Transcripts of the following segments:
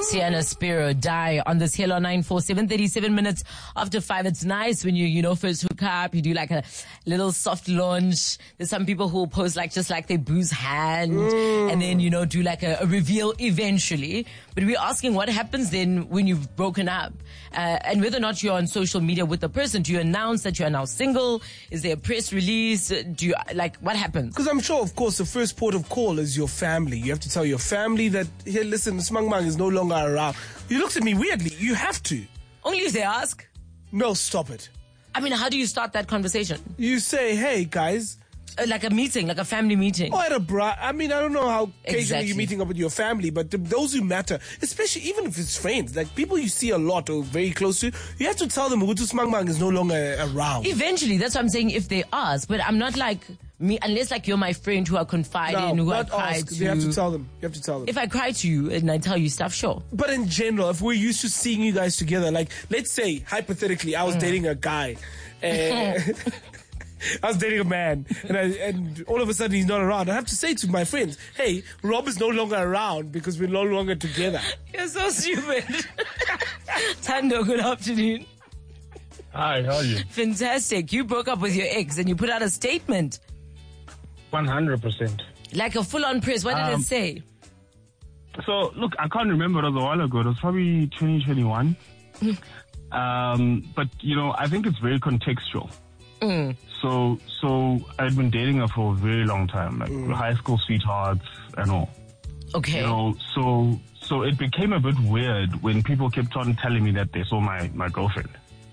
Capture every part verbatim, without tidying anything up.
Sienna Spiro die on this Hello nine four seven, thirty-seven minutes after five. It's nice when you, you know, first hook up, you do like a little soft launch. There's some people who post like, just like their booze hand mm. and then, you know, do like a, a reveal eventually. But we're asking what happens then when you've broken up, uh, and whether or not you're on social media with the person. Do you announce that you are now single? Is there a press release? Do you, like, what happens? Because I'm sure, of course, the first port of call is your family. You have to tell your family that, here, listen, Smang Mang is no longer around. You looked at me weirdly. You have to. Only if they ask. No, stop it. I mean, how do you start that conversation? You say, hey, guys. Uh, like a meeting, like a family meeting. Oh, at a bra. I mean, I don't know how occasionally exactly. you're meeting up with your family, but th- those who matter, especially even if it's friends, like people you see a lot or very close to, you have to tell them Ugutu Smang Mang is no longer around. Eventually, that's what I'm saying, if they ask. But I'm not like me, unless like you're my friend who I confide no, in, who I not cry ask. to. You have to tell them. You have to tell them. If I cry to you and I tell you stuff, sure. But in general, if we're used to seeing you guys together, like let's say hypothetically, I was mm. dating a guy. Uh, I was dating a man, and, I, and all of a sudden he's not around. I have to say to my friends, hey, Rob is no longer around because we're no longer together. You're so stupid. Tando, good afternoon. Hi, how are you? Fantastic. You broke up with your ex and you put out a statement. one hundred percent. Like a full-on press. What did um, it say? So, look, I can't remember. It was a while ago. It was probably twenty twenty-one. um, but, you know, I think it's very contextual. Mm. So, so I'd been dating her for a very long time, like mm. high school sweethearts and all. Okay. You know, so, so it became a bit weird when people kept on telling me that they saw my, my girlfriend.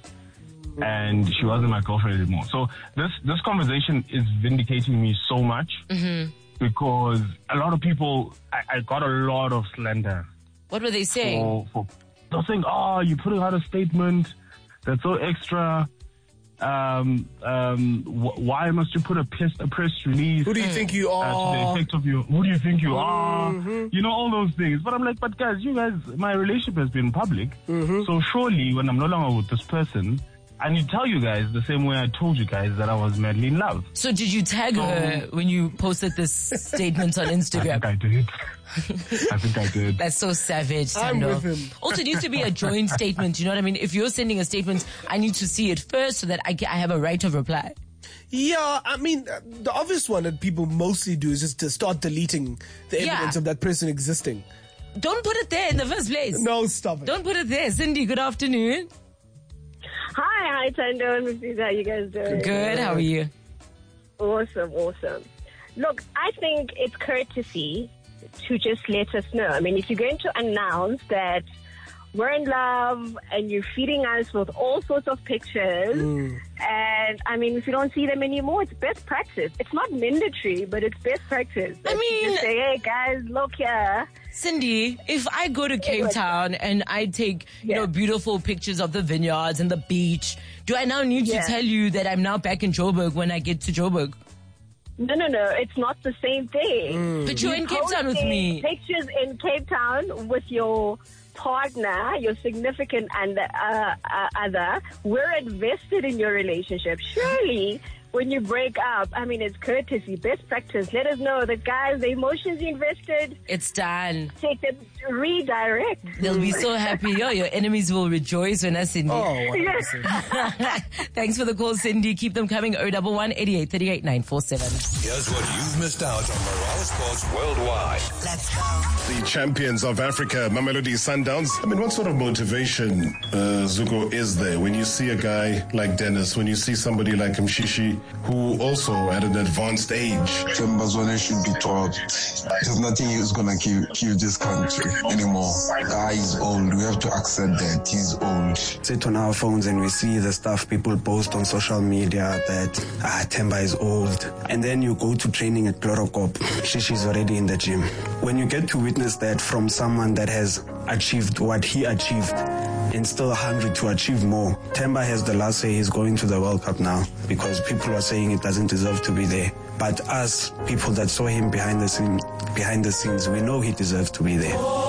And she wasn't my girlfriend anymore. So this, this conversation is vindicating me so much mm-hmm. because a lot of people, I, I got a lot of slander. What were they saying? For, for, they're saying, oh, you're putting out a statement that's so extra. Um, um, wh- why must you put a press, a press release? Who do you think you are? Uh, to the effect of you. Who do you think you mm-hmm. are? You know, all those things. But I'm like, but guys, you guys, my relationship has been public. Mm-hmm. So surely when I'm no longer with this person, I need to tell you guys the same way I told you guys that I was madly in love. So did you tag so, her when you posted this statement on Instagram? I think I did. I think I did. That's so savage, Tando. I'm with him. Also, it needs to be a joint statement. You know what I mean? If you're sending a statement, I need to see it first so that I, I have a right of reply. Yeah, I mean, the obvious one that people mostly do is just to start deleting the evidence yeah. of that person existing. Don't put it there in the first place. No, stop it. Don't put it there. Cindy, good afternoon. Hi, hi, Tando and Missus How you guys doing? Good, how are you? Awesome, awesome. Look, I think it's courtesy to just let us know. I mean, if you're going to announce that we're in love and you're feeding us with all sorts of pictures, mm. and I mean, if you don't see them anymore, it's best practice. It's not mandatory, but it's best practice. I mean, just say, hey guys, look here. Cindy, if I go to Cape Town and I take, you yeah. know, beautiful pictures of the vineyards and the beach, do I now need yeah. to tell you that I'm now back in Joburg when I get to Joburg? No, no, no. It's not the same thing. Mm. But you're in Cape Town with me. Pictures in Cape Town with your partner, your significant and uh, uh, other. We're invested in your relationship. Surely, when you break up, I mean, it's courtesy, best practice. Let us know that, guys, the emotions you invested. It's done. Take them, redirect. They'll be so happy. Yo, your enemies will rejoice when I Cindy. Oh, one hundred percent. Thanks for the call, Cindy. Keep them coming. oh one one, eighty-eight, thirty-eight, nine four seven. Here's what you've missed out on Morale Sports Worldwide. Let's go. The champions of Africa, Mamelodi Sundowns. I mean, what sort of motivation, uh, Zuko, is there when you see a guy like Dennis, when you see somebody like Mshishi, who also at an advanced age? Tembazwane should be taught there's nothing is going to kill, kill this country anymore. Guy is old. We have to accept that he's old. Sit on our phones and we see the stuff people post on social media that ah, Temba is old. And then you go to training at Chlorocop. Shishi's already in the gym. When you get to witness that from someone that has achieved what he achieved and still hungry to achieve more, Temba has the last say. He's going to the World Cup now because people are saying it doesn't deserve to be there. But us, people that saw him behind the scene, behind the scenes, we know he deserves to be there.